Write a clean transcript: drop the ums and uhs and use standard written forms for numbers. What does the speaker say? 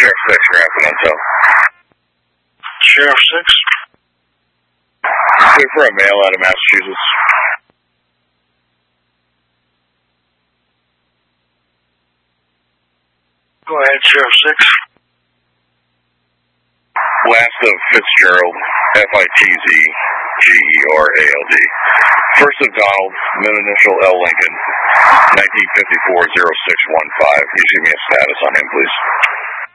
Sheriff 6, Grafton Intel. Sheriff 6. Clear for a male out of Massachusetts. Go ahead, Sheriff 6. Last of Fitzgerald, Fitzgerald. First of Donald, mid initial L. Lincoln, 1954-0615. Can you give me a status on him, please?